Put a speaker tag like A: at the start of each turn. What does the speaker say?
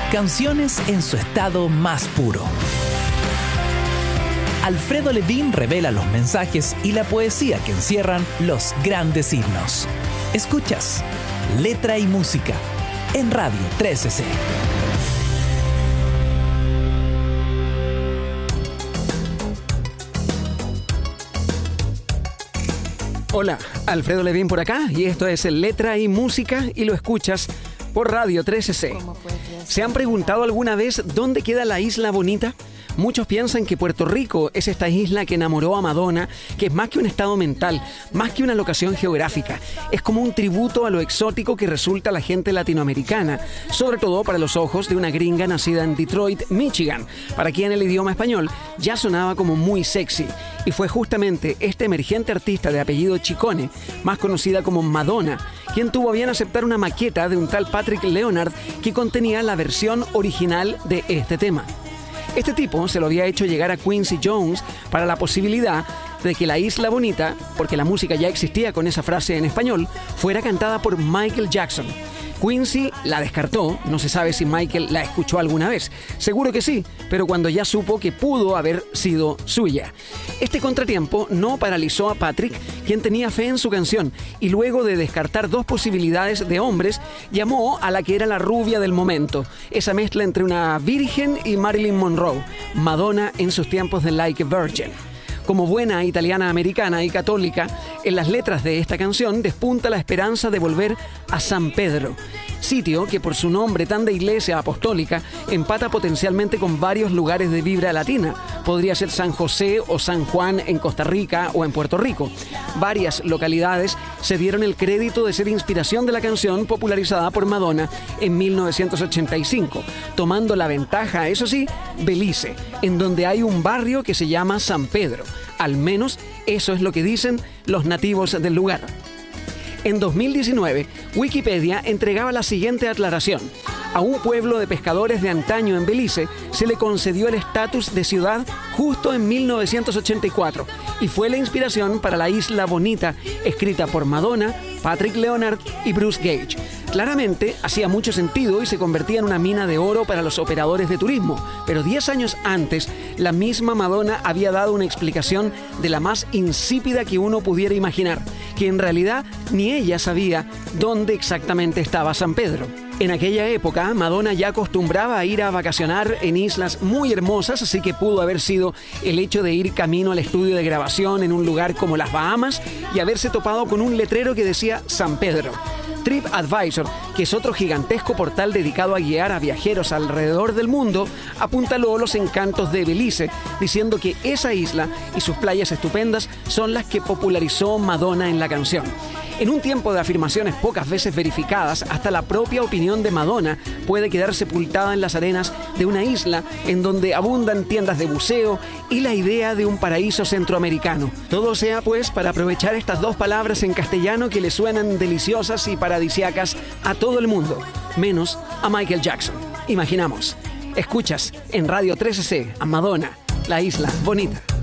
A: Canciones en su estado más puro. Alfredo Levin revela los mensajes y la poesía que encierran los grandes himnos. Escuchas Letra y Música en Radio 13C.
B: Hola, Alfredo Levin por acá y esto es Letra y Música y lo escuchas por Radio 13C. ¿Se han preguntado alguna vez dónde queda la Isla Bonita? Muchos piensan que Puerto Rico es esta isla que enamoró a Madonna, que es más que un estado mental, más que una locación geográfica. Es como un tributo a lo exótico que resulta la gente latinoamericana, sobre todo para los ojos de una gringa nacida en Detroit, Michigan, para quien el idioma español ya sonaba como muy sexy. Y fue justamente este emergente artista de apellido Ciccone, más conocida como Madonna, quien tuvo a bien aceptar una maqueta de un tal Patrick Leonard que contenía la versión original de este tema. Este tipo se lo había hecho llegar a Quincy Jones para la posibilidad de que la Isla Bonita, porque la música ya existía con esa frase en español, fuera cantada por Michael Jackson. Quincy la descartó, no se sabe si Michael la escuchó alguna vez. Seguro que sí, pero cuando ya supo que pudo haber sido suya. Este contratiempo no paralizó a Patrick, quien tenía fe en su canción, y luego de descartar dos posibilidades de hombres, llamó a la que era la rubia del momento, esa mezcla entre una virgen y Marilyn Monroe, Madonna en sus tiempos de Like a Virgin. Como buena italiana americana y católica, en las letras de esta canción despunta la esperanza de volver a San Pedro, sitio que por su nombre tan de iglesia apostólica empata potencialmente con varios lugares de vibra latina. Podría ser San José o San Juan en Costa Rica o en Puerto Rico. Varias localidades se dieron el crédito de ser inspiración de la canción popularizada por Madonna en 1985, tomando la ventaja, eso sí, Belice, en donde hay un barrio que se llama San Pedro. Al menos eso es lo que dicen los nativos del lugar. En 2019, Wikipedia entregaba la siguiente aclaración. A un pueblo de pescadores de antaño en Belice se le concedió el estatus de ciudad justo en 1984 y fue la inspiración para la Isla Bonita, escrita por Madonna, Patrick Leonard y Bruce Gage. Claramente hacía mucho sentido y se convertía en una mina de oro para los operadores de turismo, pero 10 años antes, la misma Madonna había dado una explicación de la más insípida que uno pudiera imaginar, que en realidad ni ella sabía dónde exactamente estaba San Pedro. En aquella época, Madonna ya acostumbraba a ir a vacacionar en islas muy hermosas, así que pudo haber sido el hecho de ir camino al estudio de grabación en un lugar como las Bahamas y haberse topado con un letrero que decía San Pedro. TripAdvisor, que es otro gigantesco portal dedicado a guiar a viajeros alrededor del mundo, apuntaló los encantos de Belice, diciendo que esa isla y sus playas estupendas son las que popularizó Madonna en la canción. En un tiempo de afirmaciones pocas veces verificadas, hasta la propia opinión de Madonna puede quedar sepultada en las arenas de una isla en donde abundan tiendas de buceo y la idea de un paraíso centroamericano. Todo sea pues para aprovechar estas dos palabras en castellano que le suenan deliciosas y paradisíacas a todo el mundo, menos a Michael Jackson. Imaginamos. Escuchas en Radio 13C a Madonna, la Isla Bonita.